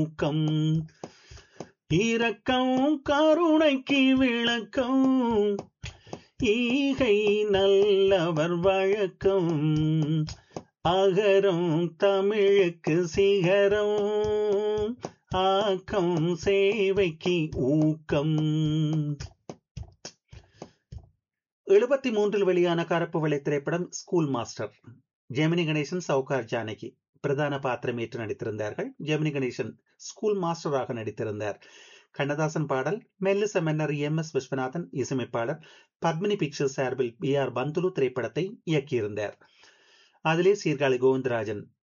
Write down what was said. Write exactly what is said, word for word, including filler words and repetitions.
ஊக்கம் இரக்கம் கருணைக்கு விளக்கம் ஈகை நல்லவர் வழக்கம் அகரம் தமிழுக்கு சிகரம் ஆக்கம் சேவைக்கு ஊக்கம். எழுபத்தி மூன்றில் வெளியான கருப்பு வெள்ளை திரைப்படம் ஸ்கூல் மாஸ்டர். ஜெமினி கணேசன், சவுகார் ஜானகி பிரதான பாத்திரம் ஏற்று நடித்திருந்தார்கள். ஜெமினி கணேசன் ஸ்கூல் மாஸ்டராக நடித்திருந்தார். கண்ணதாசன் பாடல், மெல்லிச மன்னர் எம் எஸ் விஸ்வநாதன் இசையமைப்பாளர். பத்மினி பிக்சர்ஸ் சார்பில் பி ஆர் பந்துலு திரைப்படத்தை இயக்கியிருந்தார். அதிலே சீர்காழி கோவிந்தராஜன்